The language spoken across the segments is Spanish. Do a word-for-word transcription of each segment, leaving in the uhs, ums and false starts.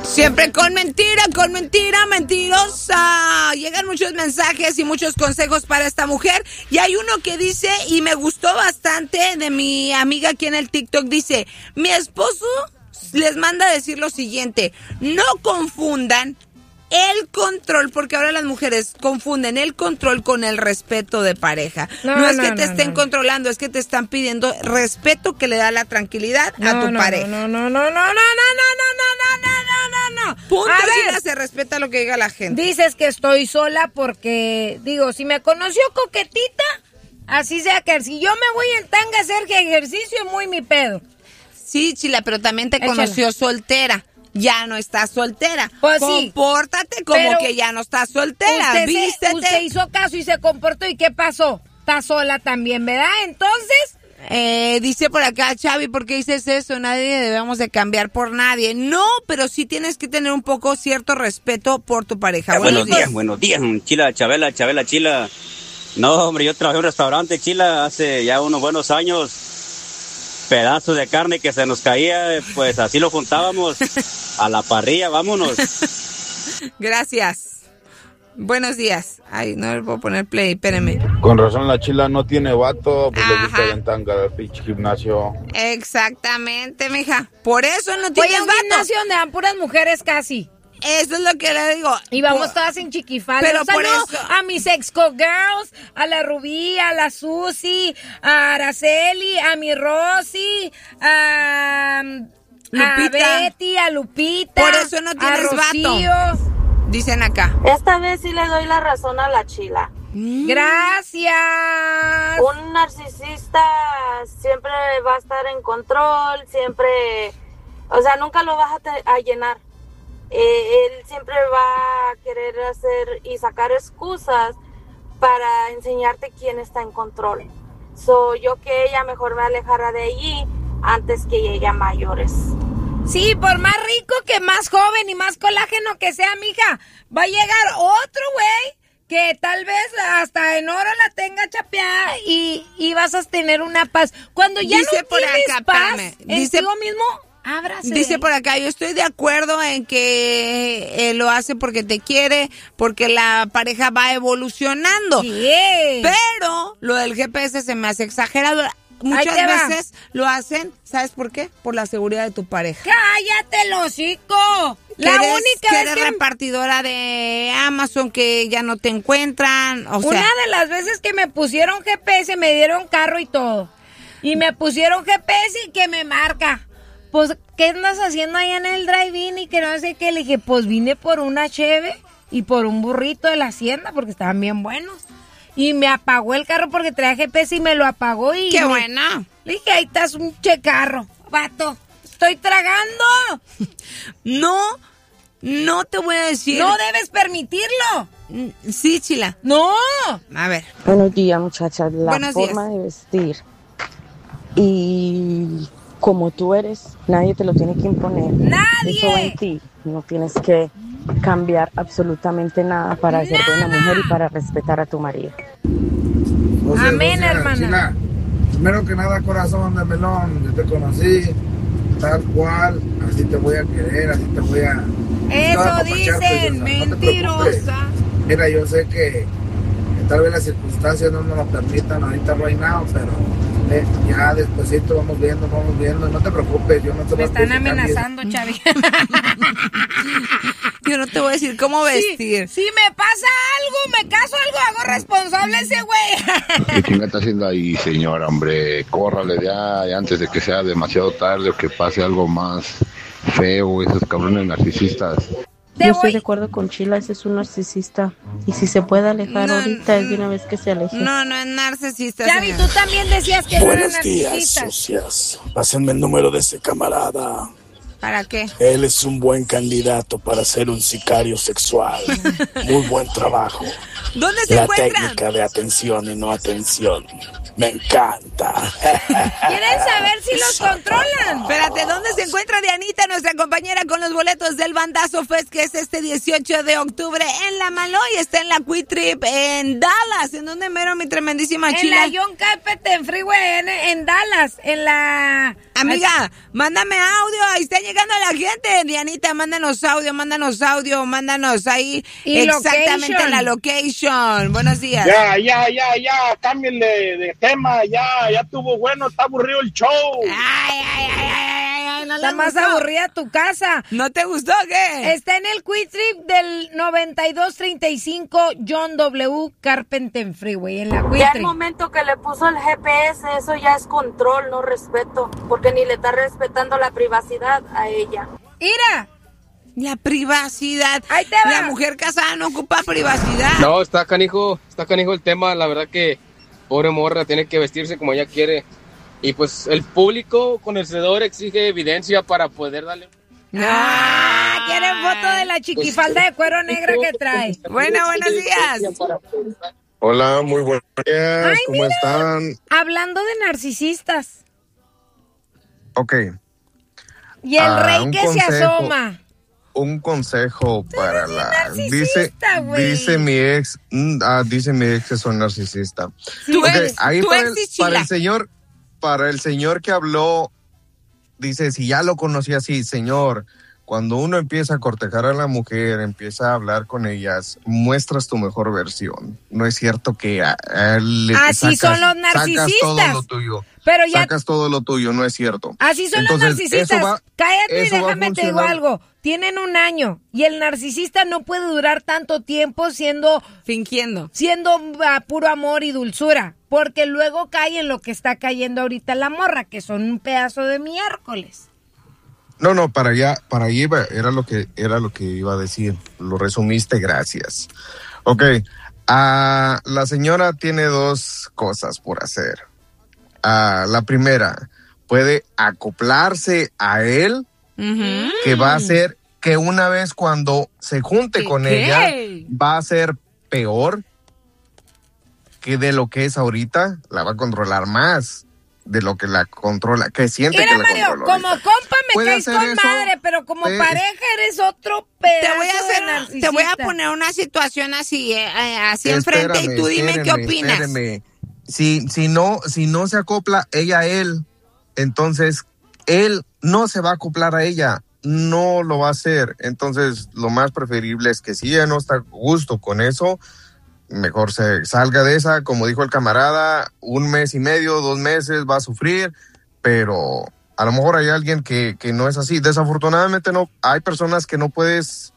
Siempre con mentira, con mentira, mentirosa. Llegan muchos mensajes y muchos consejos para esta mujer. Y hay uno que dice, y me gustó bastante, de mi amiga aquí en el TikTok, dice, mi esposo les manda a decir lo siguiente, no confundan el control, porque ahora las mujeres confunden el control con el respeto de pareja. No, no es no, que te no, estén no. controlando, es que te están pidiendo respeto que le da la tranquilidad no, a tu no, pareja. No, no, no, no, no, no, no, no, no, no, no, no. Punto, Chila, se respeta lo que diga la gente. Dices que estoy sola porque, digo, si me conoció coquetita, así sea que si yo me voy en tanga a hacer ejercicio, es muy mi pedo. Sí, Chila, pero también te Échala. conoció soltera. Ya no estás soltera. Pues sí. Compórtate como que ya no estás soltera. Usted, Vístete. Se, usted hizo caso y se comportó. ¿Y qué pasó? Está sola también, ¿verdad? Entonces... Eh, dice por acá, Chavi, ¿por qué dices eso? Nadie debemos de cambiar por nadie. No, pero sí tienes que tener un poco cierto respeto por tu pareja. Eh, buenos, buenos días, buenos días, Chila, Chabela, Chabela, Chila. No, hombre, yo trabajé en un restaurante, Chila, hace ya unos buenos años. Pedazos de carne que se nos caía, pues así lo juntábamos a la parrilla, vámonos. Gracias. Buenos días. Ay, no le puedo poner play, espéreme. Con razón la Chila no tiene vato, pues Ajá. le gusta ir en tanga al pinche gimnasio. Exactamente, mija. Por eso no tienes Oye, un vato. gimnasio donde dan puras mujeres casi. Eso es lo que le digo. Y vamos por, todas en chiquifales. Pero por eso. A mis exco girls, a la Rubí, a la Susi, a Araceli, a mi Rosy, a, Lupita. a Betty, a Lupita. Por eso no tienes vato. Dicen acá. Esta vez sí le doy la razón a la Chila. Mm. Gracias. Un narcisista siempre va a estar en control, siempre, o sea, nunca lo vas a, te, a llenar. Eh, él siempre va a querer hacer y sacar excusas para enseñarte quién está en control. So, yo que ella mejor me alejara de allí antes que llegue a mayores. Sí, por más rico que más joven y más colágeno que sea, mija, va a llegar otro güey que tal vez hasta en oro la tenga chapeada y, y vas a tener una paz. Cuando ya dice no por tienes acá, paz dice, contigo mismo, ábrase. Dice por acá, yo estoy de acuerdo en que eh, lo hace porque te quiere, porque la pareja va evolucionando. Sí. Pero lo del G P S se me hace exagerado. Muchas veces lo hacen, ¿sabes por qué? Por la seguridad de tu pareja. ¡Cállate el hocico! La eres, única que vez eres que repartidora de Amazon que ya no te encuentran, o Una sea. de las veces que me pusieron G P S, me dieron carro y todo. Y me pusieron G P S y que me marca. Pues, ¿qué andas haciendo allá en el drive-in? Y que no sé qué. Le dije, pues vine por una cheve y por un burrito de la hacienda porque estaban bien buenos. Y me apagó el carro porque traía G P S y me lo apagó y... ¡Qué me... buena! Le dije, ahí estás un checarro, vato. ¡Estoy tragando! No, no te voy a decir... ¡No debes permitirlo! Sí, Chila. ¡No! A ver. Buenos días, muchachas. La Buenos forma días. de vestir y como tú eres, nadie te lo tiene que imponer. ¡Nadie! Eso va en ti. No tienes que cambiar absolutamente nada para ser buena mujer y para respetar a tu marido. José, Amén, José, hermana. Chila, primero que nada, corazón de melón, yo te conocí tal cual, así te voy a querer, así te voy a... Eso dicen, mentirosa. No Mira, yo sé que, que tal vez las circunstancias no nos lo permitan ahorita right now, pero eh, ya despuesito vamos viendo, vamos viendo, no te preocupes, yo no te voy Me a están amenazando, Chavi. Yo no te voy a decir cómo vestir. Si, si me pasa algo, me caso algo, hago responsable a ese güey. ¿Qué chingada está haciendo ahí, señora? Hombre, córrale ya, ya antes de que sea demasiado tarde o que pase algo más feo, esos cabrones narcisistas. Yo estoy de acuerdo con Chila, ese es un narcisista. Y si se puede alejar No, ahorita, es de una vez que se aleje. No, no es narcisista. Chavi, señora. tú también decías que no eran Buenos días, narcisistas. socias. Pásenme el número de ese camarada. ¿Para qué? Él es un buen candidato para ser un sicario sexual. Muy buen trabajo. ¿Dónde se La encuentran? técnica de atención y no atención. Me encanta. ¿Quieren saber si los controlan? Espérate, ¿dónde se encuentra Dianita, nuestra compañera con los boletos del Bandazo Fest, que es este dieciocho de octubre en La Maloy? Está en la Quick Trip en Dallas. ¿En dónde mero, mi tremendísima En Chila? la John Carpenter en Freeway, en, en Dallas, en la Amiga, mándame audio, ahí está llegando la gente. Dianita, mándanos audio, mándanos audio, mándanos ahí y exactamente location. la location. Buenos días. Ya, ya, ya, ya, cámbienle de tema, ya, ya estuvo bueno, está aburrido el show. Ay, ay, ay, ay, ay, no Está más aburrida tu casa. ¿No te gustó o qué? Está en el Quick Trip del noventa y dos treinta y cinco John W. Carpenter Freeway, en la Quick Ya Trip. el momento que le puso el G P S, eso ya es control, no respeto, porque ni le está respetando la privacidad a ella. ¡Ira! La privacidad. Ahí te va. La mujer casada no ocupa privacidad. No, está canijo, está canijo el tema, la verdad que pobre morra tiene que vestirse como ella quiere. Y pues el público conocedor exige evidencia para poder darle... Ah, quieren foto de la chiquifalda de cuero negra que trae. Bueno, buenos días. Hola, muy buenos días. Ay, ¿Cómo mira. están? Hablando de narcisistas. Ok. Y el Ah, rey un que se consejo. asoma. Un consejo para la... Dice, narcisista, güey. dice mi ex, mm, ah, dice mi ex que soy narcisista. Tu Ok, ex, ahí tu para, ex el, es para chila. el señor, para el señor que habló, dice, si ya lo conocí así, señor, cuando uno empieza a cortejar a la mujer, empieza a hablar con ellas, muestras tu mejor versión. No es cierto que a, a él le Así sacas, son los sacas todo narcisistas. lo tuyo. Pero ya, Sacas todo lo tuyo, no es cierto. así son Entonces, los narcisistas. eso va- Cállate y eso va a déjame te digo funcionar. algo. Tienen un año y el narcisista no puede durar tanto tiempo siendo Fingiendo. siendo uh, puro amor y dulzura, porque luego cae en lo que está cayendo ahorita la morra, que son un pedazo de miércoles. No, no, para allá, para allá iba, era lo que, era lo que iba a decir. Lo resumiste, gracias. Ok, ah, la señora tiene dos cosas por hacer. Ah, la primera, puede acoplarse a él, Ujú. que va a ser que una vez cuando se junte ¿Qué, con qué? ella, va a ser peor que de lo que es ahorita, la va a controlar más de lo que la controla, que siente Mira, que la Mario, controla como ahorita. compa me ¿Puede caes hacer con eso? madre, pero como Te- pareja eres otro pedazo Te voy a de hacer, narcisista. te voy a poner una situación así, eh, eh, así enfrente y Espérame, tú dime qué espérame, opinas. espérame. Si, si no, si no se acopla ella a él, entonces él no se va a acoplar a ella, no lo va a hacer. Entonces, lo más preferible es que si ella no está a gusto con eso, mejor se salga de esa. Como dijo el camarada, un mes y medio, dos meses va a sufrir, pero a lo mejor hay alguien que, que no es así. Desafortunadamente no, hay personas que no puedes,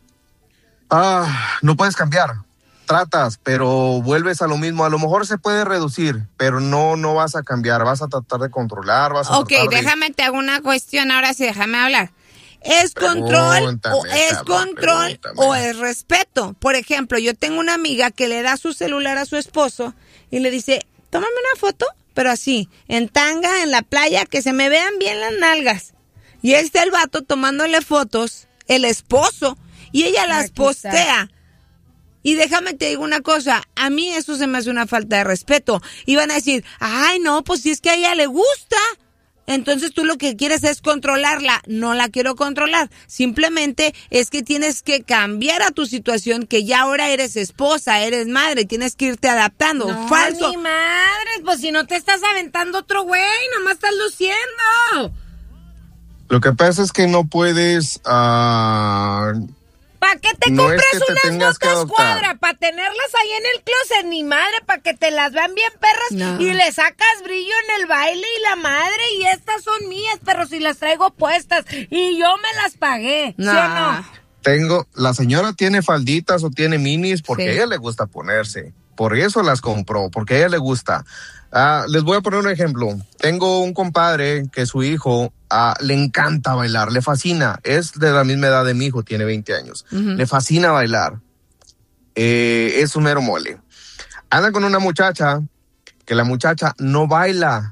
ah, no puedes cambiar. Tratas, pero vuelves a lo mismo. A lo mejor se puede reducir, pero no, no vas a cambiar. Vas a tratar de controlar, vas a Ok, tratar de... déjame te hago una cuestión, ahora sí, déjame hablar. ¿Es control Pregúntame, o es cabrón, control pregúntame. o es respeto? Por ejemplo, yo tengo una amiga que le da su celular a su esposo y le dice, tómame una foto, pero así, en tanga, en la playa, que se me vean bien las nalgas. Y ahí está el vato tomándole fotos, el esposo, y ella las Aquí postea. está. Y déjame te digo una cosa, a mí eso se me hace una falta de respeto. Y van a decir, ay no, pues si es que a ella le gusta. Entonces tú lo que quieres es controlarla. No la quiero controlar. Simplemente es que tienes que cambiar a tu situación, que ya ahora eres esposa, eres madre, tienes que irte adaptando. No, Falso. ni madre, pues si no te estás aventando otro güey, nomás estás luciendo. Lo que pasa es que no puedes... ah, ¿Para qué te No compras es que te unas tengas que botas adoptar. cuadra? ¿Para tenerlas ahí en el closet? Ni madre, para que te las vean bien perras No. y le sacas brillo en el baile y la madre, y estas son mías, pero si las traigo puestas y yo me las pagué, ¿sí o no? tengo, la señora tiene falditas o tiene minis porque Sí. a ella le gusta ponerse. Por eso las compró, porque a ella le gusta. Ah, les voy a poner un ejemplo. Tengo un compadre que su hijo ah, le encanta bailar, le fascina. Es de la misma edad de mi hijo, tiene veinte años. Ujú. Le fascina bailar. Eh, es un mero mole. Anda con una muchacha que la muchacha no baila.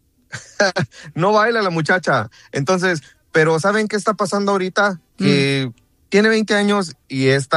No baila la muchacha. Entonces, pero ¿saben qué está pasando ahorita? Que tiene veinte años y está